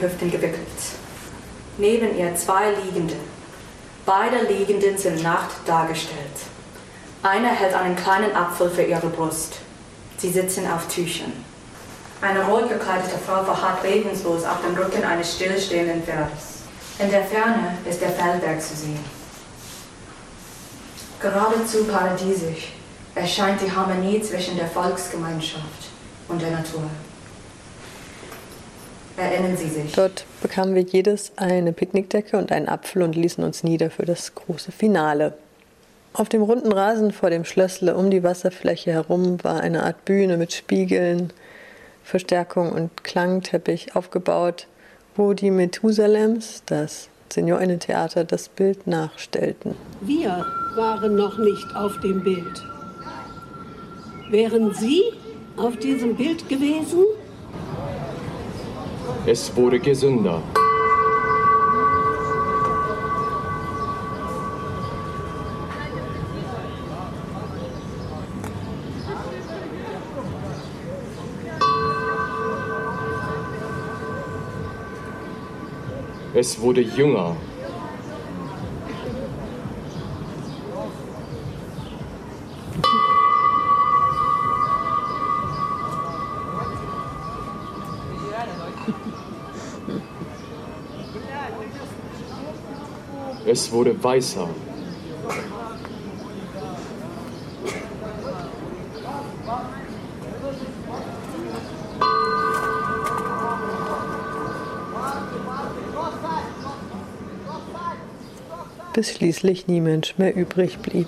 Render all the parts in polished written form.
Hüften gewickelt. Neben ihr 2 Liegende. Beide Liegenden sind nackt dargestellt. Einer hält einen kleinen Apfel für ihre Brust. Sie sitzen auf Tüchern. Eine rot gekleidete Frau verharrt regungslos auf dem Rücken eines stillstehenden Pferdes. In der Ferne ist der Feldberg zu sehen. Geradezu paradiesisch erscheint die Harmonie zwischen der Volksgemeinschaft und der Natur. Erinnern Sie sich? Dort bekamen wir jedes eine Picknickdecke und einen Apfel und ließen uns nieder für das große Finale. Auf dem runden Rasen vor dem Schlössle um die Wasserfläche herum war eine Art Bühne mit Spiegeln, Verstärkung und Klangteppich aufgebaut, wo die Methusalems, das Seniorinnentheater, das Bild nachstellten. Wir waren noch nicht auf dem Bild. Wären Sie auf diesem Bild gewesen? Es wurde gesünder. Es wurde jünger. Es wurde weißer. Bis schließlich nie Mensch mehr übrig blieb.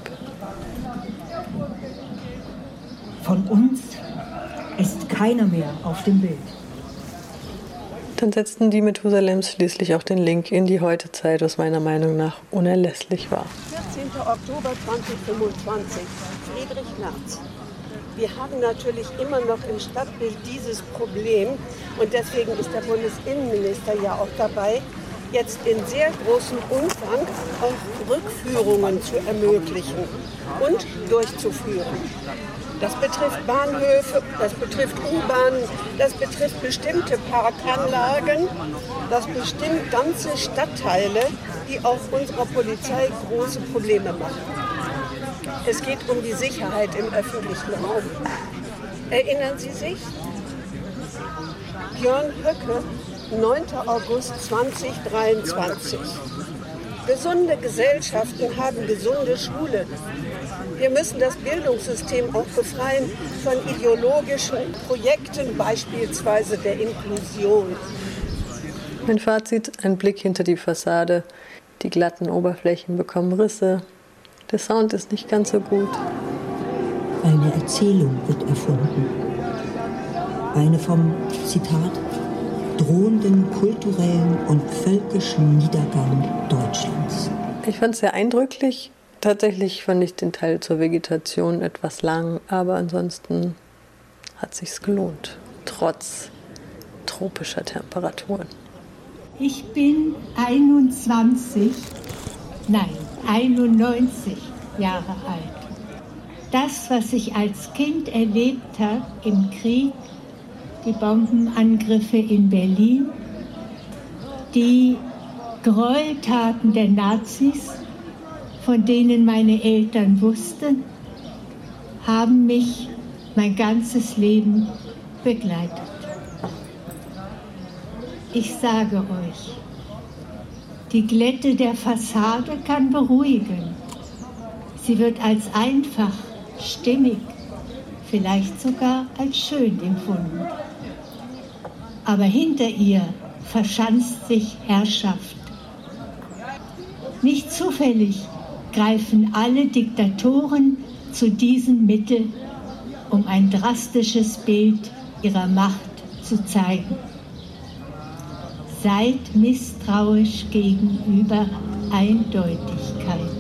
Von uns ist keiner mehr auf dem Bild. Dann setzten die Methusalems schließlich auch den Link in die Heutezeit, was meiner Meinung nach unerlässlich war. 14. Oktober 2025, Friedrich Merz. Wir haben natürlich immer noch im Stadtbild dieses Problem und deswegen ist der Bundesinnenminister ja auch dabei, jetzt in sehr großem Umfang auch Rückführungen zu ermöglichen und durchzuführen. Das betrifft Bahnhöfe, das betrifft U-Bahnen, das betrifft bestimmte Parkanlagen, das bestimmt ganze Stadtteile, die auch unserer Polizei große Probleme machen. Es geht um die Sicherheit im öffentlichen Raum. Erinnern Sie sich? Björn Höcke, 9. August 2023. Gesunde Gesellschaften haben gesunde Schulen. Wir müssen das Bildungssystem auch befreien von ideologischen Projekten, beispielsweise der Inklusion. Mein Fazit: ein Blick hinter die Fassade. Die glatten Oberflächen bekommen Risse. Der Sound ist nicht ganz so gut. Eine Erzählung wird erfunden. Eine vom, Zitat, drohenden kulturellen und völkischen Niedergang Deutschlands. Ich fand es sehr eindrücklich. Tatsächlich fand ich den Teil zur Vegetation etwas lang, aber ansonsten hat sich's gelohnt, trotz tropischer Temperaturen. Ich bin 91 Jahre alt. Das, was ich als Kind erlebt habe im Krieg, die Bombenangriffe in Berlin, die Gräueltaten der Nazis, von denen meine Eltern wussten, haben mich mein ganzes Leben begleitet. Ich sage euch, die Glätte der Fassade kann beruhigen. Sie wird als einfach, stimmig, vielleicht sogar als schön empfunden. Aber hinter ihr verschanzt sich Herrschaft. Nicht zufällig greifen alle Diktatoren zu diesem Mittel, um ein drastisches Bild ihrer Macht zu zeigen. Seid misstrauisch gegenüber Eindeutigkeit.